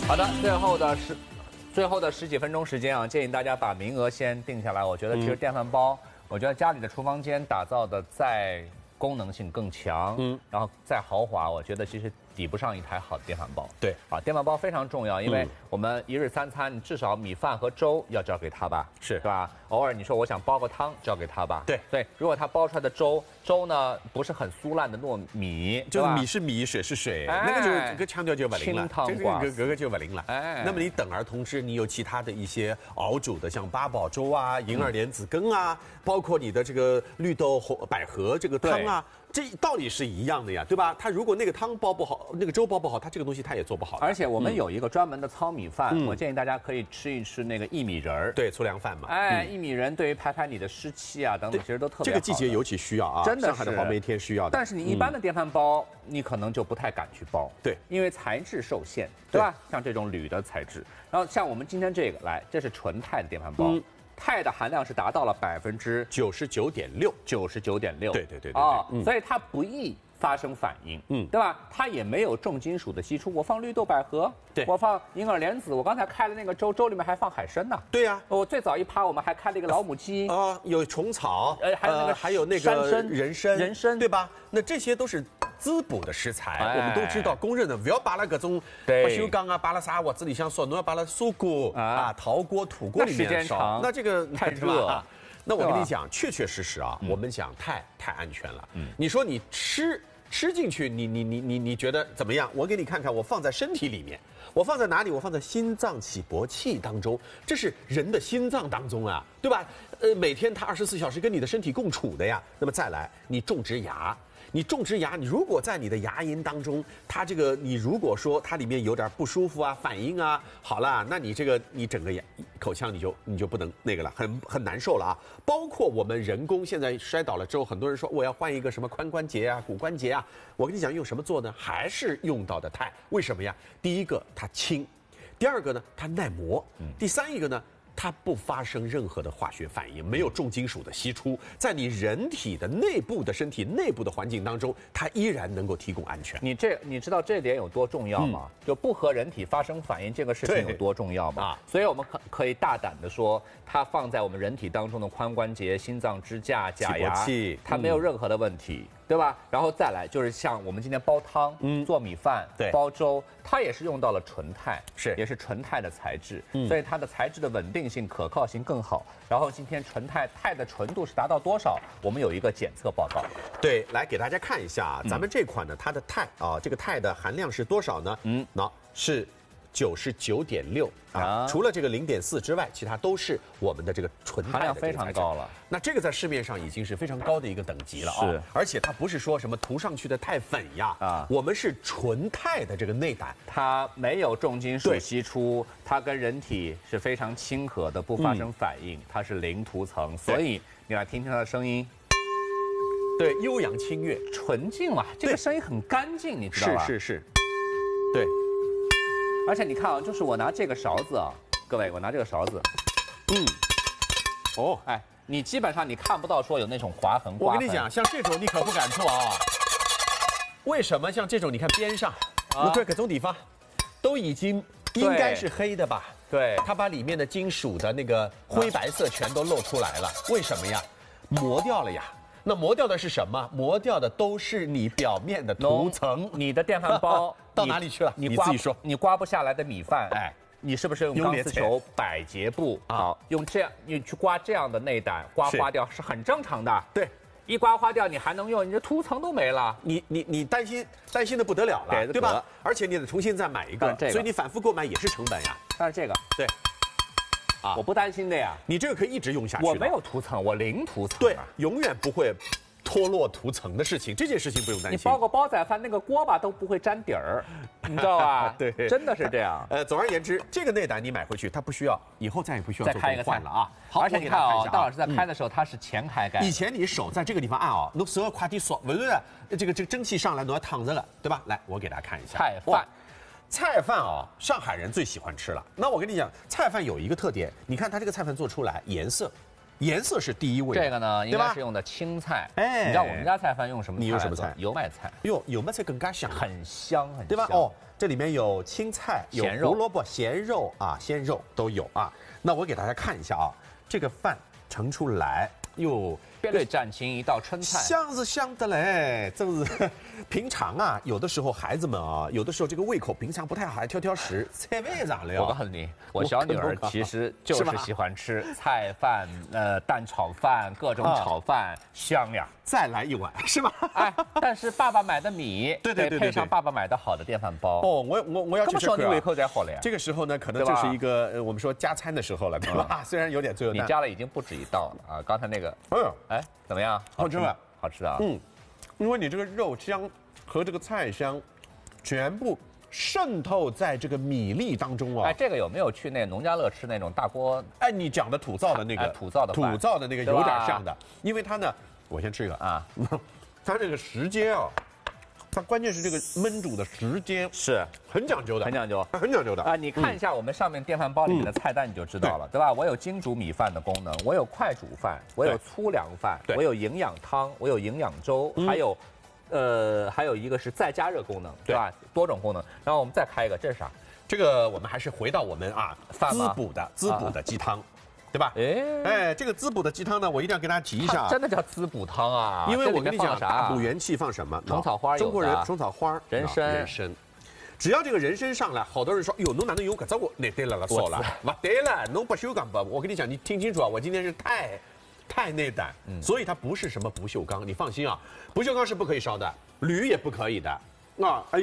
好的，最后的十几分钟时间啊，建议大家把名额先定下来。我觉得其实电饭煲，我觉得家里的厨房间打造的再功能性更强，然后再豪华，我觉得其实抵不上一台好的电饭煲。 对啊，电饭煲非常重要，因为我们一日三餐至少米饭和粥要交给他吧， 是吧？偶尔你说我想煲个汤，交给他吧。 对， 如果他煲出来的粥呢不是很酥烂的糯米， 就是米是米，水是水，那个就是这个腔调就不灵了， 清汤挂丝，就不灵了。 哎， 那么你等而同之，你有其他的一些熬煮的，像八宝粥啊、银耳莲子羹啊，包括你的这个绿豆百合这个汤啊。这道理是一样的呀，对吧？他如果那个汤煲不好，那个粥煲不好，他这个东西他也做不好。 而且我们有一个专门的糙米饭，我建议大家可以吃一吃那个薏米仁儿， 对，粗粮饭嘛。 哎，薏米仁对于排你的湿气啊等等，其实都特别好。 这个季节尤其需要啊， 真的是上海的黄梅天需要的。 但是你一般的电饭煲，你可能就不太敢去煲， 对， 因为材质受限，对吧？像这种铝的材质，然后像我们今天这个，来，这是纯钛的电饭煲。钛的含量是达到了 99.6%， 99.6%， 对啊，所以它不易发生反应，对吧？它也没有重金属的析出。我放绿豆百合， 对， 我放银耳莲子，我刚才开了那个粥，粥里面还放海参呢。 对呀， 我最早一趴我们还开了一个老母鸡啊，有虫草，还有那个人参，对吧？那这些都是滋补的食材，我们都知道，公认的。不要把那各种不锈钢啊，把那啥锅子里向烧，侬要把它砂锅啊、陶锅、土锅里面烧，那这个太热啊。 那我跟你讲，确实啊，我们讲太安全了。你说你吃进去，你觉得怎么样？我给你看看，我放在身体里面，我放在哪里？我放在心脏起搏器当中，这是人的心脏当中啊，对吧？每天它24小时跟你的身体共处的呀。那么再来，你种植牙。你如果在你的牙龈当中，它这个你如果说它里面有点不舒服啊、反应啊，好了，那你整个口腔你就不能那个了，很难受了啊。包括我们人工现在摔倒了之后，很多人说我要换一个什么髋关节啊、骨关节啊，我跟你讲用什么做呢？还是用到的钛。为什么呀？第一个它轻，第二个呢它耐磨，第三一个呢。它不发生任何的化学反应，没有重金属的析出，在你人体的内部的身体内部的环境当中，它依然能够提供安全。 你知道这点有多重要吗？就不和人体发生反应这个事情有多重要吗？所以我们可以大胆的说，它放在我们人体当中的髋关节、心脏支架、假牙，它没有任何的问题。对吧？然后再来就是像我们今天煲汤、做米饭、煲粥，它也是用到了纯钛，也是纯钛的材质，所以它的材质的稳定性、可靠性更好。然后今天钛的纯度是达到多少？我们有一个检测报告。 对，来给大家看一下，咱们这款呢，它的钛啊，这个钛的含量是多少呢？那是99.6啊，除了这个0.4之外，其他都是我们的这个纯钛的， 含量非常高了。 那这个在市面上已经是非常高的一个等级了啊， 是， 而且它不是说什么涂上去的钛粉呀，我们是纯钛的这个内胆， 它没有重金属析出，它跟人体是非常亲和的，不发生反应，它是零涂层，所以你来听听它的声音。 对，悠扬清越， 纯净嘛，这个声音很干净，你知道吧？ 是，对。 而且你看啊，就是我拿这个勺子啊，各位，我拿这个勺子，哎，你基本上你看不到说有那种划痕。 我跟你讲，像这种你可不敢做啊。为什么？像这种，你看边上，对，各种地方都已经应该是黑的吧？ 对， 它把里面的金属的那个灰白色全都露出来了。为什么呀？磨掉了呀。那磨掉的是什么？磨掉的都是你表面的涂层。 你的电饭煲到哪里去了？你自己说。 你刮不下来的米饭，哎，你是不是用钢丝球百洁布啊？用这样你去刮这样的内胆，刮花掉是很正常的。 对， 一刮花掉你还能用，你这涂层都没了。 你担心的不得了了，对吧？而且你得重新再买一个，所以你反复购买也是成本呀。 但是这个对。 我不担心的呀， 你这个可以一直用下去。 我没有涂层，我零涂层。 对，永远不会脱落涂层的事情，这件事情不用担心。 你包个煲仔饭，那个锅巴都不会沾底儿，你知道吧？ 对， 真的是这样。 总而言之，这个内胆你买回去，它不需要，以后再也不需要再开一个换了啊。好， 而且你看啊，大老师在开的时候，它是前开盖。 以前你手在这个地方按啊，侬手要快点缩，不是这个蒸汽上来，侬要躺着了，对吧？来，我给大家看一下菜饭啊，上海人最喜欢吃了。那我跟你讲，菜饭有一个特点，你看它这个菜饭做出来颜色颜色是第一位。 这个呢，应该是用的青菜。哎，你知道我们家菜饭用什么菜？ 你用什么菜？ 油麦菜。 哟，油麦菜更加香， 很香，很香， 对吧？哦，这里面有青菜、有胡萝卜、咸肉啊，鲜肉都有啊。那我给大家看一下啊，这个饭盛出来，哟， 边对战青一道春菜， 香是香的嘞。真是平常啊，有的时候孩子们啊，有的时候这个胃口平常不太好，还挑食，菜饭上了。 我告诉你，我小女儿其实就是喜欢吃菜饭、蛋炒饭、各种炒饭，香呀。 再来一碗是吧？ 哎，但是爸爸买的米， 对， 配上爸爸买的好的电饭煲。 哦，我要去吃。 你胃口才好了呀。 这个时候呢，可能就是一个我们说加餐的时候了，对吧？虽然有点罪恶， 你加了已经不止一道了啊！刚才那个，哎，怎么样？ 好吃吗？ 好吃啊。 因为你这个肉香和这个菜香，全部渗透在这个米粒当中啊！ 哎，这个有没有去那农家乐吃那种大锅？ 哎，你讲的土灶的那个， 土灶的那个有点像的，因为它呢，我先吃一个啊，它这个时间啊，它关键是这个焖煮的时间是很讲究的， 很讲究的啊！你看一下我们上面电饭煲里面的菜单，你就知道了，对吧？我有精煮米饭的功能，我有快煮饭，我有粗粮饭，我有营养汤，我有营养粥，还有一个是再加热功能，对吧？多种功能。然后我们再开一个，这是啥？ 这个我们还是回到我们滋补的鸡汤。对吧？哎，这个滋补的鸡汤呢，我一定要跟大家提一下， 真的叫滋补汤啊！ 因为我跟你讲，大补元气放什么？ 虫草花， 中国人虫草花、 人参， 只要这个人参上来，好多人说，哟，侬哪能用搿只我？那对了，说了，不对了，侬不锈钢不？我跟你讲，你听清楚啊，我今天是太内胆，所以它不是什么不锈钢，你放心啊，不锈钢是不可以烧的，铝也不可以的，啊。